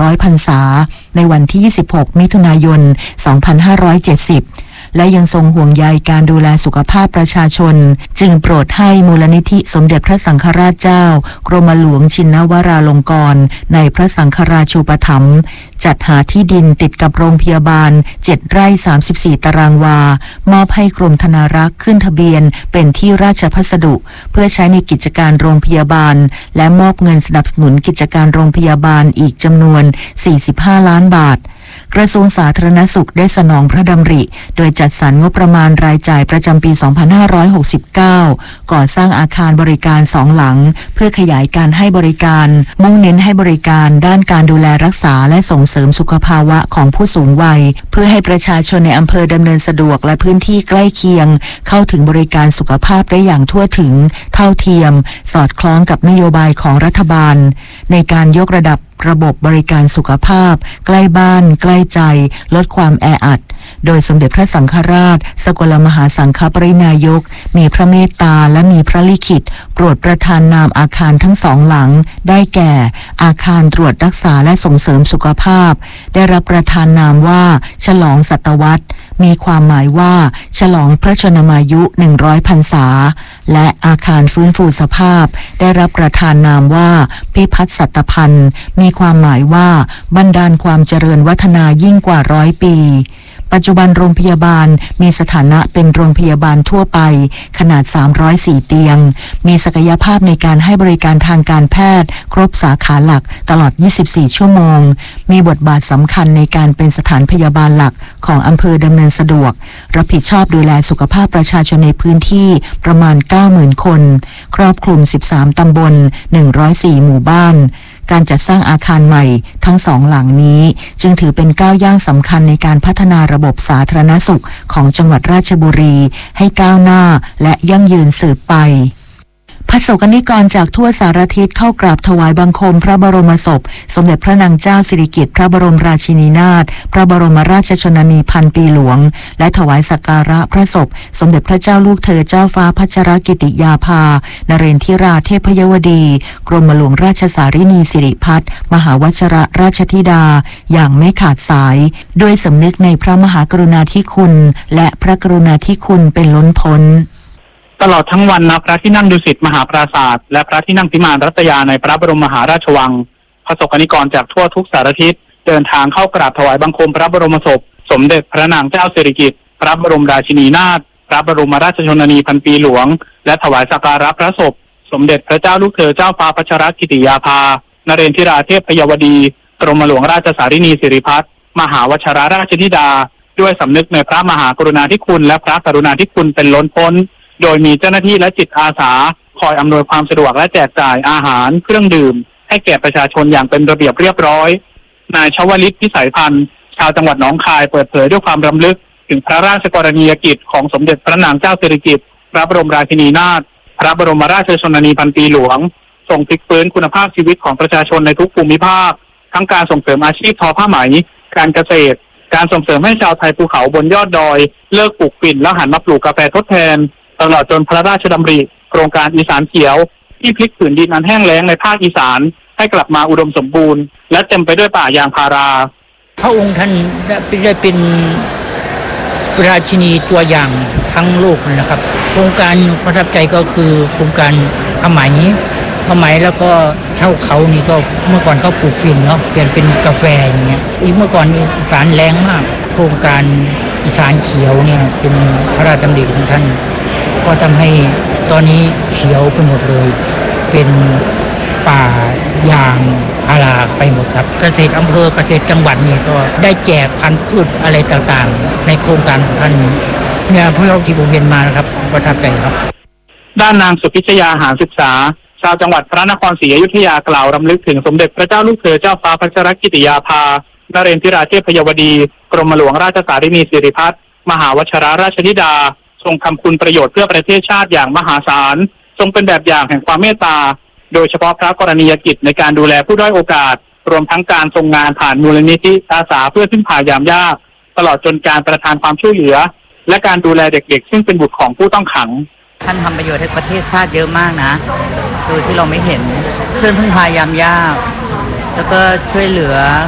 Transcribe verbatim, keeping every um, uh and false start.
ร้อยพรรษาในวันที่ยี่สิบหกมิถุนายนสองพันห้าร้อยเจ็ดสิบและยังทรงห่วงใยการดูแลสุขภาพประชาชนจึงโปรดให้มูลนิธิสมเด็จพระสังฆราชเจ้ากรมหลวงชินวราลงกรณ์ในพระสังฆราชูปถัมภ์จัดหาที่ดินติดกับโรงพยาบาลเจ็ดไร่สามสิบสี่ตารางวามอบให้กรมธนารักษ์ขึ้นทะเบียนเป็นที่ราชพัสดุเพื่อใช้ในกิจการโรงพยาบาลและมอบเงินสนับสนุนกิจการโรงพยาบาลอีกจำนวนสี่สิบห้าล้านบาทกระทรวงสาธารณสุขได้สนองพระดำริโดยจัดสรรงบประมาณรายจ่ายประจำปีสองพันห้าร้อยหกสิบเก้าก่อสร้างอาคารบริการสองหลังเพื่อขยายการให้บริการมุ่งเน้นให้บริการด้านการดูแลรักษาและส่งเสริมสุขภาวะของผู้สูงวัยเพื่อให้ประชาชนในอำเภอดำเนินสะดวกและพื้นที่ใกล้เคียงเข้าถึงบริการสุขภาพได้อย่างทั่วถึงเท่าเทียมสอดคล้องกับนโยบายของรัฐบาลในการยกระดับระบบบริการสุขภาพใกล้บ้านใกล้ใจลดความแออัดโดยสมเด็จพระสังฆราชสกลมหาสังฆปรินายกมีพระเมตตาและมีพระลิขิตโปรดประทานนามอาคารทั้งสองหลังได้แก่อาคารตรวจรักษาและส่งเสริมสุขภาพได้รับประทานนามว่าฉลองศตวรรษมีความหมายว่าฉลองพระชนมายุหนึ่งร้อยพรรษาและอาคารฟื้นฟูสภาพได้รับประทานนามว่าพิพัฒน์สัตพันธ์มีความหมายว่าบันดาลความเจริญวัฒนายิ่งกว่าร้อยปีปัจจุบันโรงพยาบาลมีสถานะเป็นโรงพยาบาลทั่วไปขนาดสามร้อยสี่เตียงมีศักยภาพในการให้บริการทางการแพทย์ครบสาขาหลักตลอดยี่สิบสี่ชั่วโมงมีบทบาทสำคัญในการเป็นสถานพยาบาลหลักของอำเภอดำเนินสะดวกรับผิดชอบดูแลสุขภาพประชาชนในพื้นที่ประมาณ เก้าหมื่น คนครอบคลุมสิบสามตำบลหนึ่งร้อยสี่หมู่บ้านการจัดสร้างอาคารใหม่ทั้งสองหลังนี้จึงถือเป็นก้าวย่างสำคัญในการพัฒนาระบบสาธารณสุขของจังหวัดราชบุรีให้ก้าวหน้าและยั่งยืนสืบไปพระสงฆ์นิกรจากทั่วสารทิศเข้ากราบถวายบังคมพระบรมศพสมเด็จพระนางเจ้าสิริกิติ์พระบรมราชินีนาถพระบรมราชชนนีพันปีหลวงและถวายสักการะพระศพสมเด็จพระเจ้าลูกเธอเจ้าฟ้าพัชรกิติยาภานเรนทิราเทพยวดีกรมหลวงราชสารินีสิริพัฒน์มหาวชิรราชธิดาอย่างไม่ขาดสายด้วยสำนึกในพระมหากรุณาธิคุณและพระกรุณาธิคุณเป็นล้นพ้นตลอดทั้งวันณพระที่นั่งดุสิตมหาปราสาทและพระที่นั่งพิมานรัตยาในพระบรมมหาราชวังพระสงฆ์นิกรจากทั่วทุกสารทิศเดินทางเข้ากราบถวายบังคมพระบรมศพสมเด็จพระนางเจ้าสิริกิติ์พระบรมราชินีนาถพระบรมราชชนนีพันปีหลวงและถวายสักการะพระศพสมเด็จพระเจ้าลูกเธอเจ้าฟ้าพัชรกิติยาภานเรนทิราเทพยวดีกรมหลวงราชสารินีสิริพัฒน์มหาวชิรราชธิดาด้วยสำนึกในพระมหากรุณาธิคุณและพระกรุณาธิคุณเป็นล้นพ้นโดยมีเจ้าหน้าที่และจิตอาสาคอยอำนวยความสะดวกและแจกจ่ายอาหารเครื่องดื่มให้แก่ประชาชนอย่างเป็นระเบียบเรียบร้อยนายชวลิตพิสัยพันธ์ชาวจังหวัดหนองคายเปิดเผยด้วยความรำลึกถึงพระราชกรณียกิจของสมเด็จพระนางเจ้าสิริกิติ์พระบรมราชินีนาถพระบรมราชชนนีพันปีหลวงส่งพลิกฟื้นคุณภาพชีวิตของประชาชนในทุกภูมิภาคทั้งการส่งเสริมอาชีพทอผ้าไหมการเกษตรการส่งเสริมให้ชาวไทยภูเขาบนยอดดอยเลิกปลูกฝิ่นแล้วหันมาปลูกกาแฟทดแทนตลอดจนพระราชดำริโครงการอีสานเขียวที่พลิกผืนดินอันแห้งแล้งในภาคอีสานให้กลับมาอุดมสมบูรณ์และเต็มไปด้วยป่ายางพาราพระองค์ท่านได้เป็นราชินีตัวอย่างทั้งโลกเลยนะครับโครงการประทับใจก็คือโครงการผ้าไหมผ้าไหมแล้วก็เช่าเขานี่ก็เมื่อก่อนเขาปลูกฝิ่นเนาะเปลี่ยนเป็นกาแฟอย่างเงี้ยอีกเมื่อก่อนอีสานแรงมากโครงการอีสานเขียวเนี่ยเป็นพระราชดำริของท่านก็ทำให้ตอนนี้เขียวไปหมดเลยเป็นป่ายางพาราไปหมดครับเกษตรอำเภอเกษตรจังหวัดนี่ก็ได้แจกพันธุ์พืชอะไรต่างๆในโครงการของท่านเนี่ยพวกเราที่ผมเห็นมานะครับประทับใจครับด้านนางสุพิชยาหารศึกษาชาวจังหวัดพระนครศรีอยุธยากล่าวรำลึกถึงสมเด็จพระเจ้าลูกเธอเจ้าฟ้าพัชรกิติยาภานเรนทิราเทพยวดีกรมหลวงราชสารินีสิริพัฒน์มหาวชิรราชธิดาทรงทำคุณประโยชน์เพื่อประเทศชาติอย่างมหาศาลทรงเป็นแบบอย่างแห่งความเมตตาโดยเฉพาะพระกรณียกิจในการดูแลผู้ด้อยโอกาสรวมทั้งการทรงงานผ่านมูลนิธิอาสาเพื่อพึ่งพายามยากตลอดจนการประทานความช่วยเหลือและการดูแลเด็กๆซึ่งเป็นบุตรของผู้ต้องขังท่านทำประโยชน์ให้ประเทศชาติเยอะมากนะโดยที่เราไม่เห็นเพื่อนพึ่งพายามยากแล้วก็ช่วยเหลือ